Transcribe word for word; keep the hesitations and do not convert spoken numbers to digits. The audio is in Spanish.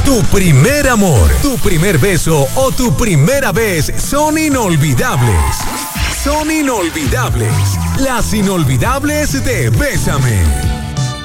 Tu primer amor, tu primer beso o tu primera vez son inolvidables. Son inolvidables. Las inolvidables de Bésame.